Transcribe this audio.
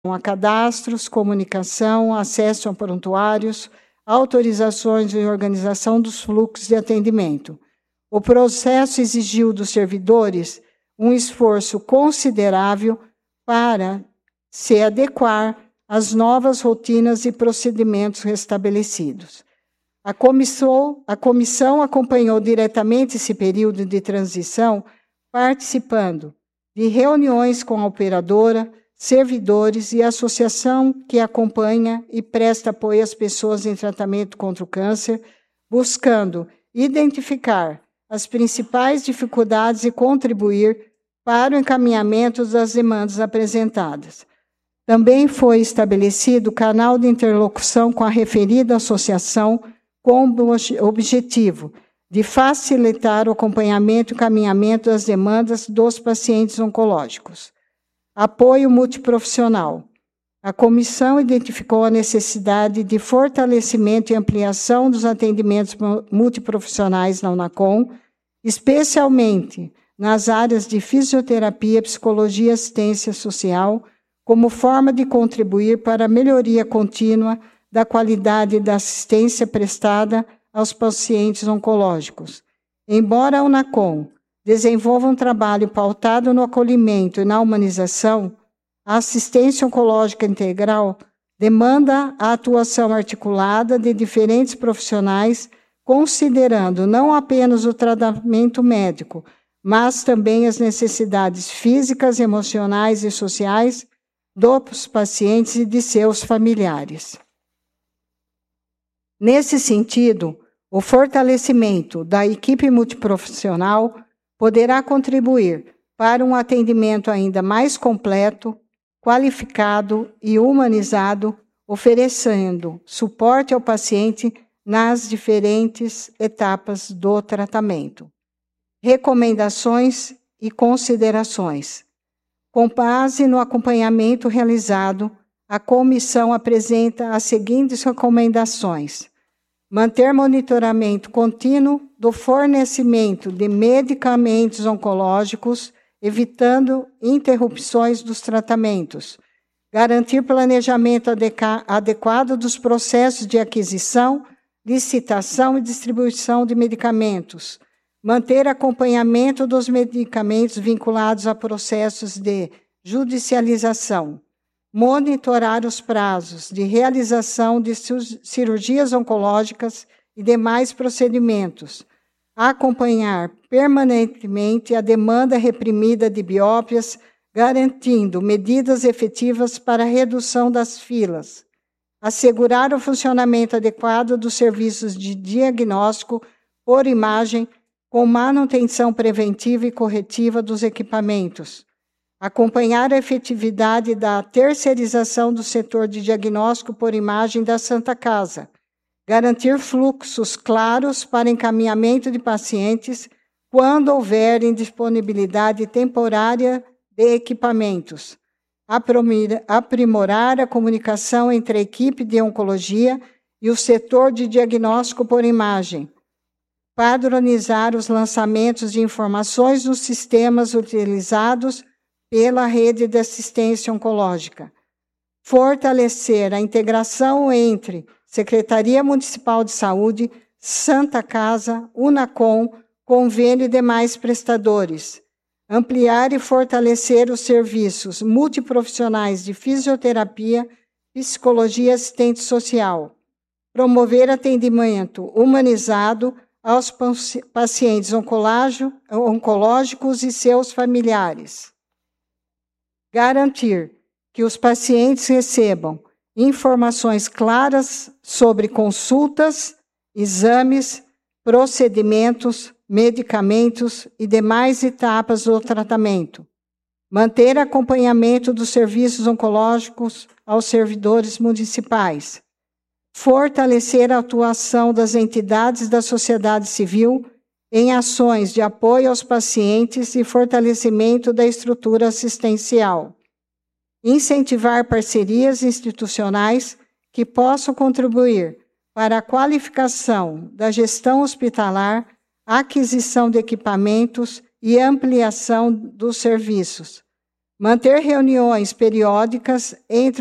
a cadastros, comunicação, acesso a prontuários, autorizações e organização dos fluxos de atendimento. O processo exigiu dos servidores um esforço considerável para se adequar às novas rotinas e procedimentos restabelecidos. A comissão acompanhou diretamente esse período de transição, participando de reuniões com a operadora, servidores e a associação que acompanha e presta apoio às pessoas em tratamento contra o câncer, buscando identificar as principais dificuldades e contribuir para o encaminhamento das demandas apresentadas. Também foi estabelecido canal de interlocução com a referida associação com o objetivo de facilitar o acompanhamento e encaminhamento das demandas dos pacientes oncológicos. Apoio multiprofissional. A comissão identificou a necessidade de fortalecimento e ampliação dos atendimentos multiprofissionais na Unacom, especialmente nas áreas de fisioterapia, psicologia e assistência social, como forma de contribuir para a melhoria contínua da qualidade da assistência prestada aos pacientes oncológicos. Embora a Unacom desenvolva um trabalho pautado no acolhimento e na humanização, a assistência oncológica integral demanda a atuação articulada de diferentes profissionais, considerando não apenas o tratamento médico, mas também as necessidades físicas, emocionais e sociais dos pacientes e de seus familiares. Nesse sentido, o fortalecimento da equipe multiprofissional poderá contribuir para um atendimento ainda mais completo, qualificado e humanizado, oferecendo suporte ao paciente nas diferentes etapas do tratamento. Recomendações e considerações. Com base no acompanhamento realizado, a comissão apresenta as seguintes recomendações: manter monitoramento contínuo do fornecimento de medicamentos oncológicos, evitando interrupções dos tratamentos. Garantir planejamento adequado dos processos de aquisição, licitação e distribuição de medicamentos. Manter acompanhamento dos medicamentos vinculados a processos de judicialização. Monitorar os prazos de realização de cirurgias oncológicas e demais procedimentos. Acompanhar permanentemente a demanda reprimida de biópsias, garantindo medidas efetivas para a redução das filas. Assegurar o funcionamento adequado dos serviços de diagnóstico por imagem, com manutenção preventiva e corretiva dos equipamentos. Acompanhar a efetividade da terceirização do setor de diagnóstico por imagem da Santa Casa. Garantir fluxos claros para encaminhamento de pacientes quando houver indisponibilidade temporária de equipamentos. Aprimorar a comunicação entre a equipe de oncologia e o setor de diagnóstico por imagem. Padronizar os lançamentos de informações nos sistemas utilizados pela rede de assistência oncológica. Fortalecer a integração entre Secretaria Municipal de Saúde, Santa Casa, Unacom, convênio e demais prestadores. Ampliar e fortalecer os serviços multiprofissionais de fisioterapia, psicologia e assistente social. Promover atendimento humanizado aos pacientes oncológicos e seus familiares. Garantir que os pacientes recebam informações claras sobre consultas, exames, procedimentos, medicamentos e demais etapas do tratamento. Manter acompanhamento dos serviços oncológicos aos servidores municipais. Fortalecer a atuação das entidades da sociedade civil em ações de apoio aos pacientes e fortalecimento da estrutura assistencial. Incentivar parcerias institucionais que possam contribuir para a qualificação da gestão hospitalar, aquisição de equipamentos e ampliação dos serviços. manter reuniões periódicas entre